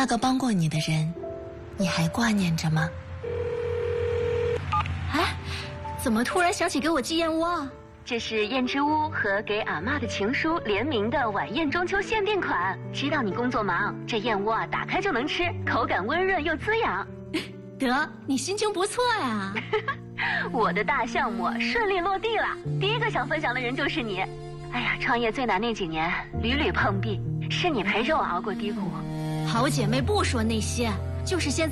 那个帮过你的人，你还挂念着吗？ 哎，怎么突然想起给我寄燕窝啊？ 这是燕之屋和给阿嬷的情书联名的晚宴中秋限定款。知道你工作忙，这燕窝啊打开就能吃，口感温润又滋养。 得，你心情不错呀。 我的大项目顺利落地了，第一个想分享的人就是你。哎呀，创业最难那几年屡屡碰壁，是你陪着我熬过低谷。 好姐妹不说那些，就是现在